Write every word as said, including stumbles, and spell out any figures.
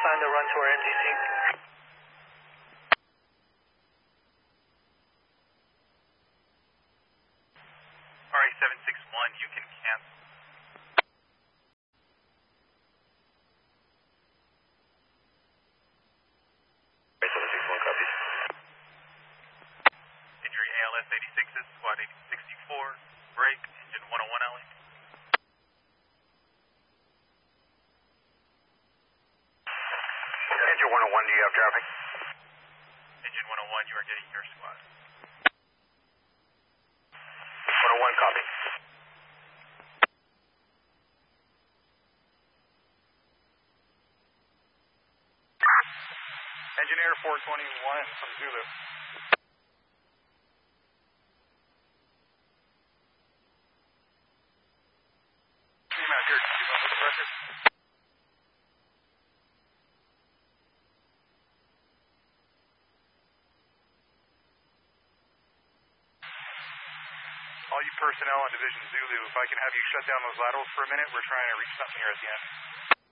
find the run to our M D C. R A seven six one, you can cancel. R A seven six one, copy. Injury A L S eighty-sixes, squad eight sixty-four, break, engine one oh one L E. Engine one oh one, do you have traffic? Engine one oh one, you are getting your squad. one oh one, copy. Engineer four twenty-one from Zulu. Team out here, keep up with the pressure. All you personnel on Division Zulu, if I can have you shut down those laterals for a minute, we're trying to reach something here at the end.